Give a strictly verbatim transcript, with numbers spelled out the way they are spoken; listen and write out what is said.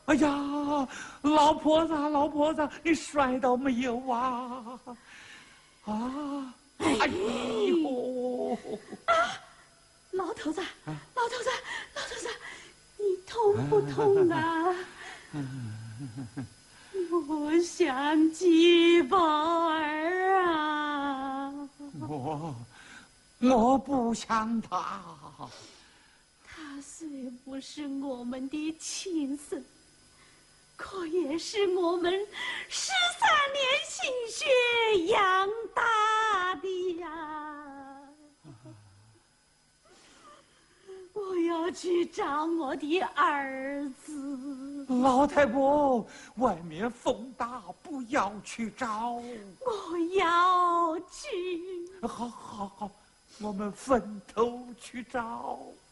哎呀，老婆子，老婆子，你摔倒没有啊？啊！哎呦！ 啊，老头子，老头子，老头子，你痛不痛啊？我想起宝儿啊！ 我我不想他。 他虽不是我们的亲生，可也是我们十三年心血养大的呀！我要去找我的儿子。 老太婆，外面风大，不要去找。 我要去。 好，好，好，我们分头去找。